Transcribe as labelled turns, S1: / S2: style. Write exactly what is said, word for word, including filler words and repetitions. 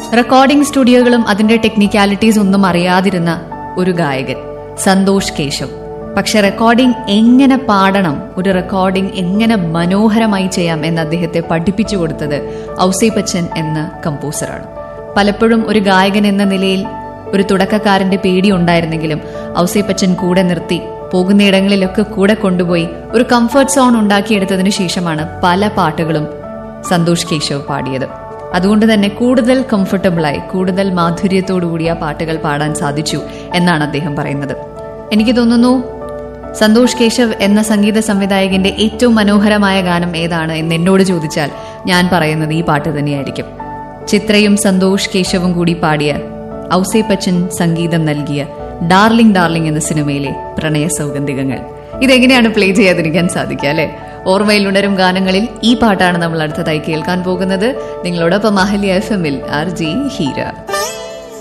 S1: Recording സ്റ്റുഡിയോകളും അതിന്റെ technicalities ഒന്നും അറിയാതിരുന്ന ഒരു ഗായകൻ സന്തോഷ് കേശവ്. പക്ഷെ റെക്കോർഡിംഗ് എങ്ങനെ പാടണം, ഒരു റെക്കോർഡിംഗ് എങ്ങനെ മനോഹരമായി ചെയ്യാം എന്ന് അദ്ദേഹത്തെ പഠിപ്പിച്ചു കൊടുത്തത് ഔസേപ്പച്ചൻ എന്ന കമ്പോസറാണ്. പലപ്പോഴും ഒരു ഗായകൻ എന്ന നിലയിൽ ഒരു തുടക്കക്കാരന്റെ പേടി ഉണ്ടായിരുന്നെങ്കിലും ഔസേപ്പച്ചൻ കൂടെ നിർത്തി പോകുന്നയിടങ്ങളിലൊക്കെ കൂടെ കൊണ്ടുപോയി ഒരു കംഫർട്ട് സോൺ ഉണ്ടാക്കിയെടുത്തതിനു ശേഷമാണ് പല പാട്ടുകളും സന്തോഷ് കേശവ് പാടിയത്. അതുകൊണ്ട് തന്നെ കൂടുതൽ കംഫർട്ടബിളായി, കൂടുതൽ മാധുര്യത്തോടുകൂടി ആ പാട്ടുകൾ പാടാൻ സാധിച്ചു എന്നാണ് അദ്ദേഹം പറയുന്നത്. എനിക്ക് തോന്നുന്നു സന്തോഷ് കേശവ് എന്ന സംഗീത സംവിധായകന്റെ ഏറ്റവും മനോഹരമായ ഗാനം ഏതാണ് എന്ന് എന്നോട് ചോദിച്ചാൽ ഞാൻ പറയുന്നത് ഈ പാട്ട് തന്നെയായിരിക്കും. ചിത്രയും സന്തോഷ് കേശവും കൂടി പാടിയ, ഔസേപ്പച്ചൻ സംഗീതം നൽകിയ ഡാർലിംഗ് ഡാർലിംഗ് എന്ന സിനിമയിലെ പ്രണയ സൗഗന്ധികങ്ങൾ. ഇതെങ്ങനെയാണ് പ്ലേ ചെയ്യാതിരിക്കാൻ സാധിക്കുക അല്ലെ? ഓർമ്മയിൽ ഉണരും ഗാനങ്ങളിൽ ഈ പാട്ടാണ് നമ്മൾ അടുത്തതായി കേൾക്കാൻ പോകുന്നത്. നിങ്ങളോടൊപ്പം അഹല്യ എഫ് എമ്മിൽ ആർ ജി ഹീര.